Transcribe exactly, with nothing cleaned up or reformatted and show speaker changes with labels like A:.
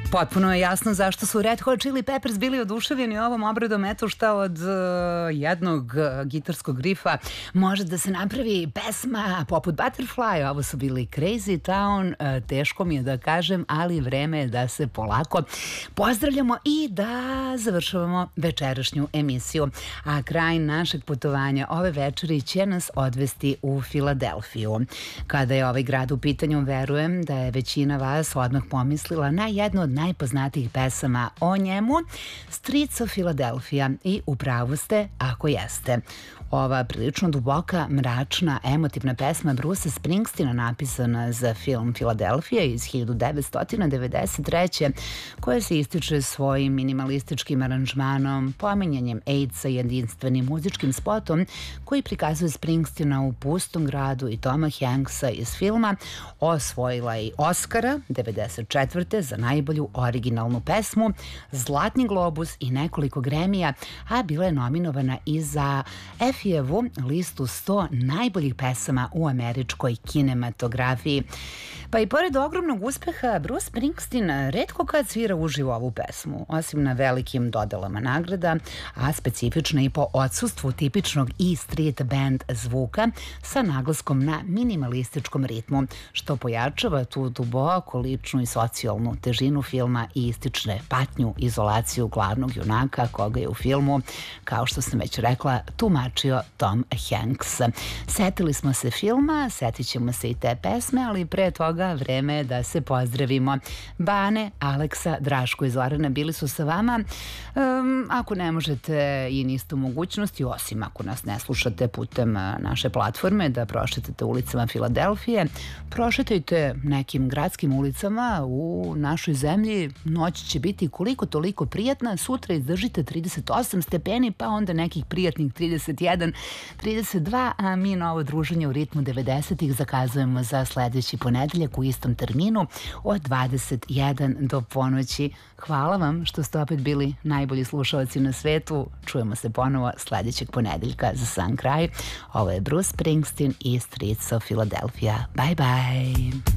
A: Potpuno je jasno zašto su Red Hot Chili Peppers bili oduševljeni ovom obradom, eto šta od uh, jednog uh, gitarskog rifa može da se napravi pesma poput Butterfly. Ovo su bili Crazy Town, uh, teško mi je da kažem, ali vreme je da se polako pozdravljamo i da završavamo večerašnju emisiju. A kraj našeg putovanja ove večeri će nas odvesti u Filadelfiju. Kada je ovaj grad u pitanju, verujem da je većina vas odmah pomislila na jednu od najpoznatijih pesama o njemu, Streets of Philadelphia, i u pravu ste ako jeste. Ova prilično duboka, mračna, emotivna pesma Brucea Springsteena napisana za film Filadelfija iz hiljadu devetsto devedeset treće. koja se ističe svojim minimalističkim aranžmanom, pominjanjem AIDS-a i jedinstvenim muzičkim spotom koji prikazuje Springsteena u pustom gradu i Toma Hanksa iz filma, osvojila i Oscara devedeset četvrte za najbolju originalnu pesmu, Zlatni globus i nekoliko Gramija, a bila je nominovana i za Effijevu listu sto najboljih pesama u američkoj kinematografiji. Pa i pored ogromnog uspeha, Bruce Springsteen retko kad svira uživo ovu pesmu, osim na velikim dodelama nagrada, a specifično i po odsustvu tipičnog E Street Band zvuka sa naglaskom na minimalističkom ritmu, što pojačava tu duboko ličnu i socijalnu težinu filma i ističe patnju, izolaciju glavnog junaka koga je u filmu, kao što sam već rekla, tumačio Tom Hanks. Setili smo se filma, setit ćemo se i te pesme, ali pre toga vreme je da se pozdravimo. Bane, Aleksa, Draško i Zorana bili su sa vama. Um, ako ne možete i niste u mogućnosti, osim ako nas ne slušate putem naše platforme, da prošetate ulicama Filadelfije, prošetajte nekim gradskim ulicama u našoj zemlji. Noć će biti koliko toliko prijatna, sutra izdržite trideset osam stepeni, pa onda nekih prijatnih trideset jedan, trideset dva, a mi novo druženje u ritmu devedesetih zakazujemo za sledeći ponedeljak u istom terminu od dvadeset jedan do ponoći. Hvala vam što ste opet bili najbolji slušalci na svetu. Čujemo se ponovo sledećeg ponedeljka za sam kraj. Ovo je Bruce Springsteen i Streets of Philadelphia. Bye bye.